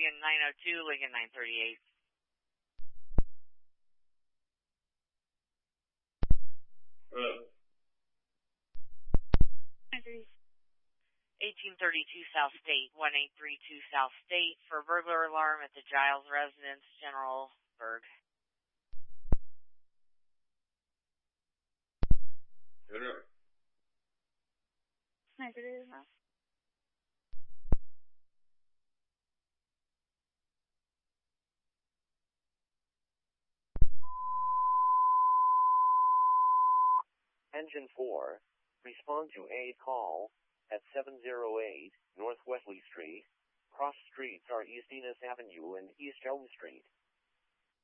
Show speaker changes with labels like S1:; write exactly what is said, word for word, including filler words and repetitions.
S1: Lincoln nine oh two, Lincoln nine thirty-eight.
S2: Hello.
S1: eighteen thirty-two South State, one eight three two South State for burglar alarm at the Giles residence, General Berg.
S2: Hello.
S1: Negative.
S3: Engine four, respond to a call at seven oh eight North Wesley Street. Cross streets are East Enos Avenue and East Elm Street.